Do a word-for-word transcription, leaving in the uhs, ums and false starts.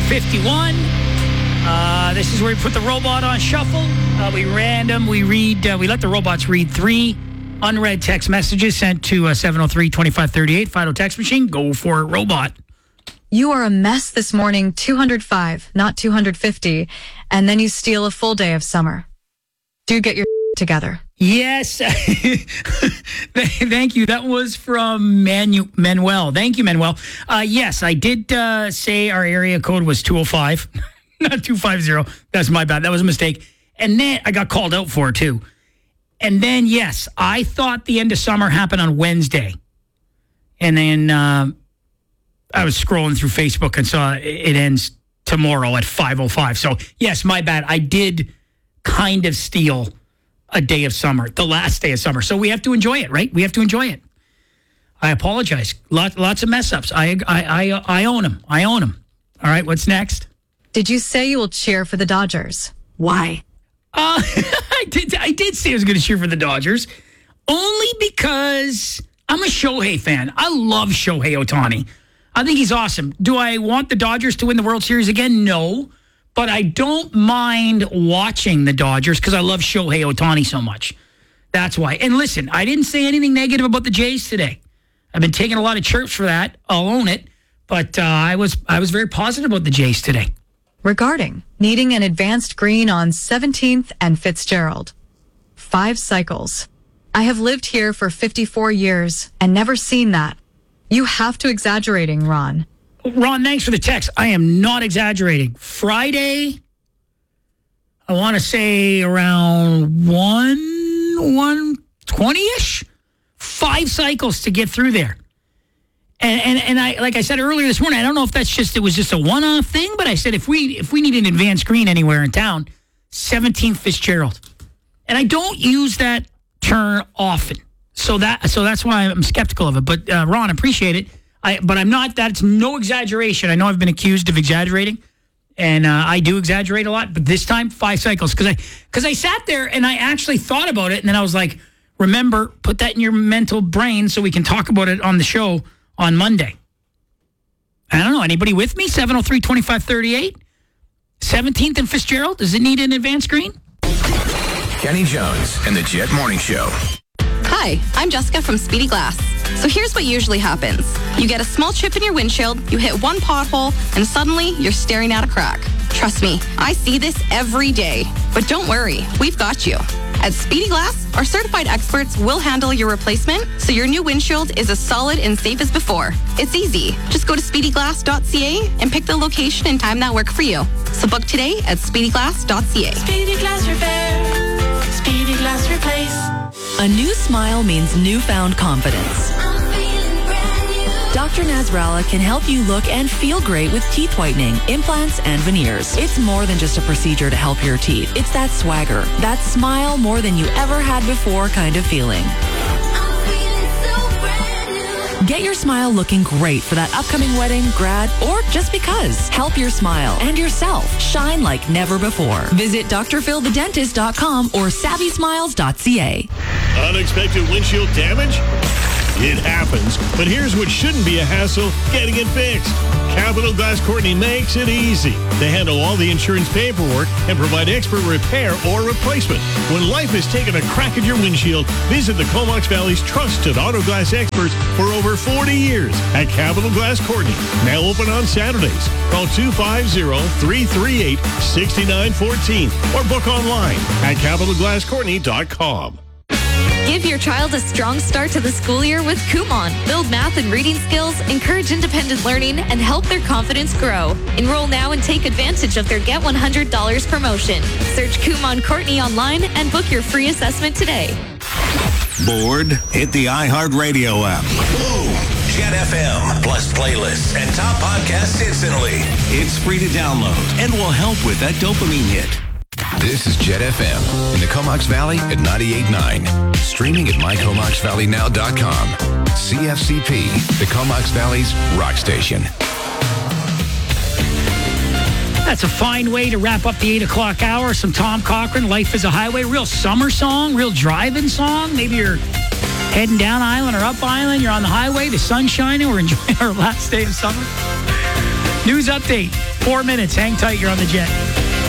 fifty-one. Uh, this is where we put the robot on shuffle. Uh, we random, we read, uh, we let the robots read three unread text messages sent to uh, seven oh three, twenty-five thirty-eight. Fido text machine. Go for it, robot. You are a mess this morning, two hundred five, not two hundred fifty, and then you steal a full day of summer. Do get your together. Yes. Thank you. That was from Manu- Manuel. Thank you, Manuel. Uh, yes, I did uh, say our area code was two oh five, not two fifty. That's my bad. That was a mistake. And then I got called out for it, too. And then, yes, I thought the end of summer happened on Wednesday. And then uh, I was scrolling through Facebook and saw it ends tomorrow at five oh five. So, yes, my bad. I did kind of steal a day of summer, the last day of summer. So we have to enjoy it, right? We have to enjoy it. I apologize. Lots, lots of mess ups. I, I, I, I own them. I own them. All right, what's next? Did you say you will cheer for the Dodgers? Why? Uh, I did. I did say I was going to cheer for the Dodgers, only because I'm a Shohei fan. I love Shohei Ohtani. I think he's awesome. Do I want the Dodgers to win the World Series again? No. But I don't mind watching the Dodgers because I love Shohei Ohtani so much. That's why. And listen, I didn't say anything negative about the Jays today. I've been taking a lot of chirps for that. I'll own it. But uh, I was I was very positive about the Jays today. Regarding needing an advanced green on seventeenth and Fitzgerald. Five cycles. I have lived here for fifty-four years and never seen that. You have to exaggerating, Ron. Ron, thanks for the text. I am not exaggerating. Friday, I want to say around one, one twenty-ish. Five cycles to get through there. And, and and I like I said earlier this morning, I don't know if that's just it was just a one-off thing, but I said if we if we need an advanced screen anywhere in town, seventeenth Fitzgerald. And I don't use that term often. So that so that's why I'm skeptical of it. But uh, Ron, appreciate it. I, but I'm not, that's no exaggeration. I know I've been accused of exaggerating, and uh, I do exaggerate a lot, but this time, five cycles. Because I, because I sat there and I actually thought about it, and then I was like, remember, put that in your mental brain so we can talk about it on the show on Monday. I don't know, anybody with me? seven oh three, twenty-five thirty-eight? seventeenth and Fitzgerald? Does it need an advanced screen? Kenny Jones and the Jet Morning Show. Hi, I'm Jessica from Speedy Glass. So here's what usually happens. You get a small chip in your windshield, you hit one pothole, and suddenly you're staring at a crack. Trust me, I see this every day. But don't worry, we've got you. At Speedy Glass, our certified experts will handle your replacement so your new windshield is as solid and safe as before. It's easy. Just go to speedy glass dot c a and pick the location and time that work for you. So book today at speedy glass dot c a. Speedy Glass Repair. Speedy Glass Replace. A new smile means newfound confidence. Doctor Nasrallah can help you look and feel great with teeth whitening, implants, and veneers. It's more than just a procedure to help your teeth. It's that swagger, that smile more than you ever had before kind of feeling. Get your smile looking great for that upcoming wedding, grad, or just because. Help your smile and yourself shine like never before. Visit d r phil the dentist dot com or savvy smiles dot c a. Unexpected windshield damage? It happens, but here's what shouldn't be a hassle: getting it fixed. Capital Glass Courtney makes it easy. They handle all the insurance paperwork and provide expert repair or replacement. When life has taken a crack at your windshield, visit the Comox Valley's trusted auto glass experts for over forty years at Capital Glass Courtney. Now open on Saturdays. Call two five zero, three three eight, six nine one four or book online at capital glass courtney dot com. Give your child a strong start to the school year with Kumon. Build math and reading skills, encourage independent learning, and help their confidence grow. Enroll now and take advantage of their Get one hundred dollars promotion. Search Kumon Courtney online and book your free assessment today. Bored? Hit the iHeartRadio app. Boom! Jet F M, plus playlists and top podcasts instantly. It's free to download and will help with that dopamine hit. This is Jet F M in the Comox Valley at ninety-eight point nine. Streaming at my comox valley now dot com. C F C P, the Comox Valley's rock station. That's a fine way to wrap up the eight o'clock hour. Some Tom Cochrane, Life is a Highway. Real summer song, real driving song. Maybe you're heading down island or up island. You're on the highway, the sun's shining. We're enjoying our last day of summer. News update. Four minutes. Hang tight. You're on the Jet.